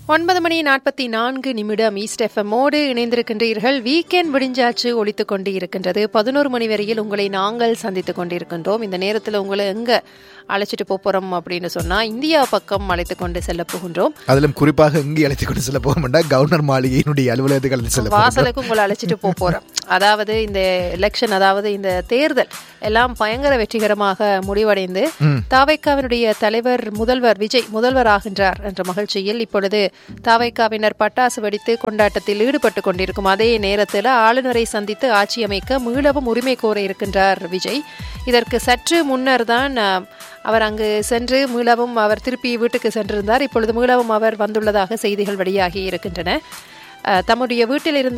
9:44 east எஃப்எம்மோடு இணைந்திருக்கின்றீர்கள். Weekend விடிஞ்சாச்சு ஒலித்துக் கொண்டு இருக்கின்றது. 11 மணி வரையில் உங்களை நாங்கள் சந்தித்துக் கொண்டிருக்கின்றோம். இந்த நேரத்தில் உங்களை எங்க அழைச்சிட்டு போறோம் அப்படின்னு சொன்னா இந்தியா பக்கம் அழைத்து கொண்டு செல்ல போகின்றோம். அதிலும் குறிப்பாக இங்கே அழைத்து கொண்டு செல்ல போக மாட்டா கவர்னர் மாளிகையினுடைய அலுவலகத்துக்கு வாசலுக்கு உங்களை அழைச்சிட்டு போறோம். அதாவது இந்த எலெக்ஷன், அதாவது இந்த தேர்தல் எல்லாம் பயங்கர வெற்றிகரமாக முடிவடைந்து தாவைக்காவினுடைய தலைவர் முதல்வர் விஜய் முதல்வர் ஆகின்றார் என்ற மகிழ்ச்சியில் இப்பொழுது தாவைக்காவினர் பட்டாசு வெடித்து கொண்டாட்டத்தில் ஈடுபட்டு கொண்டிருக்கும் அதே நேரத்தில் ஆளுநரை சந்தித்து ஆட்சி அமைக்க மீளவும் உரிமை கோர இருக்கின்றார் விஜய். இதற்கு சற்று முன்னர் தான் அவர் அங்கு சென்று மீளவும் அவர் திருப்பி வீட்டுக்கு சென்றிருந்தார். இப்பொழுது மீளவும் அவர் வந்துள்ளதாக செய்திகள் வெளியாகி இருக்கின்றன. தம்முடைய வீட்டில் இருந்து